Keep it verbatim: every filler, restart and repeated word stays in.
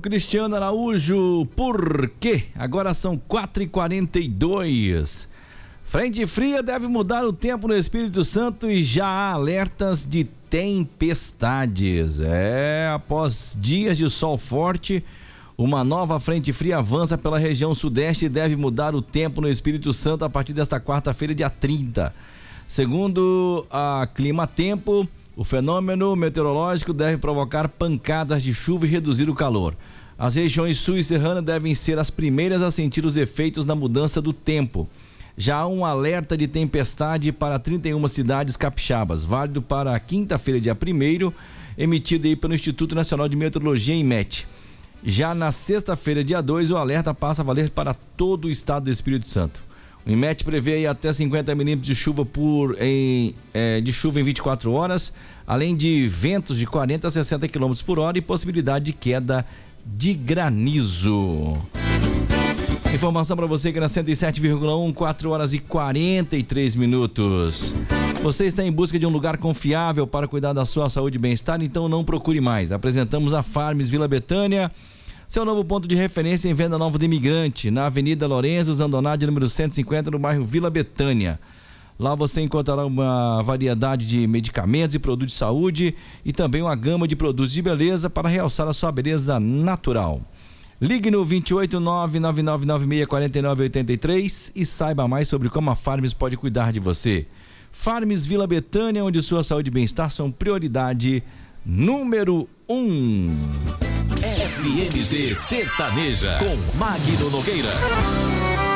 Cristiano Araújo, por quê? Agora são quatro e quarenta e dois. Frente fria deve mudar o tempo no Espírito Santo e já há alertas de tempestades. É, após dias de sol forte, uma nova frente fria avança pela região sudeste e deve mudar o tempo no Espírito Santo a partir desta quarta-feira, dia trinta. Segundo a Clima Tempo, o fenômeno meteorológico deve provocar pancadas de chuva e reduzir o calor. As regiões sul e serrana devem ser as primeiras a sentir os efeitos da mudança do tempo. Já há um alerta de tempestade para trinta e uma cidades capixabas, válido para a quinta-feira, dia primeiro, emitido aí pelo Instituto Nacional de Meteorologia, INMET. Já na sexta-feira, dia dois, o alerta passa a valer para todo o estado do Espírito Santo. O INMET prevê aí até cinquenta milímetros de chuva por em, é, de chuva em vinte e quatro horas, além de ventos de quarenta a sessenta quilômetros por hora e possibilidade de queda de granizo. Informação para você que na cento e sete vírgula um, quatro horas e quarenta e três minutos. Você está em busca de um lugar confiável para cuidar da sua saúde e bem-estar? Então não procure mais. Apresentamos a Farms Vila Betânia, seu novo ponto de referência em venda nova do imigrante, na Avenida Lorenzo Zandonade, número cento e cinquenta, no bairro Vila Betânia. Lá você encontrará uma variedade de medicamentos e produtos de saúde e também uma gama de produtos de beleza para realçar a sua beleza natural. Ligue no vinte e oito, nove nove nove nove seis, quatro nove oito três e saiba mais sobre como a Farms pode cuidar de você. Farms Vila Betânia, onde sua saúde e bem-estar são prioridade número um. F M Z Sertaneja com Magno Nogueira.